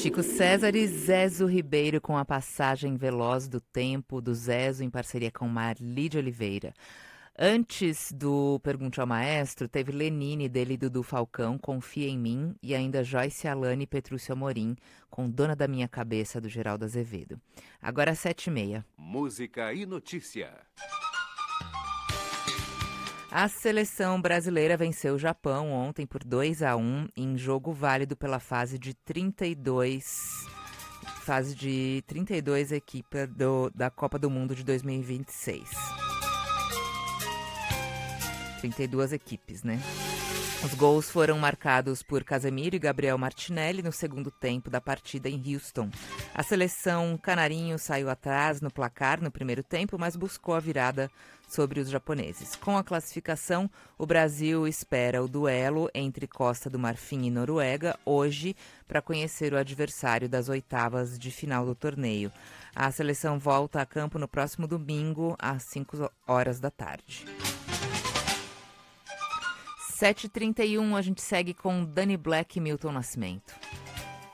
Chico César e Zezo Ribeiro com a passagem veloz do tempo do Zezo em parceria com Marli de Oliveira. Antes do Pergunte ao Maestro, teve Lenine dele e Dudu Falcão, Confia em Mim, e ainda Joyce Alane e Petrúcio Amorim, com Dona da Minha Cabeça, do Geraldo Azevedo. Agora 7h30. Música e notícia. A seleção brasileira venceu o Japão ontem por 2-1 em jogo válido pela fase de 32 equipes da Copa do Mundo de 2026. 32 equipes, né? Os gols foram marcados por Casemiro e Gabriel Martinelli no segundo tempo da partida em Houston. A seleção canarinho saiu atrás no placar no primeiro tempo, mas buscou a virada sobre os japoneses. Com a classificação, o Brasil espera o duelo entre Costa do Marfim e Noruega hoje para conhecer o adversário das oitavas de final do torneio. A seleção volta a campo no próximo domingo, às 5 horas da tarde. 7h31, a gente segue com Dani Black e Milton Nascimento.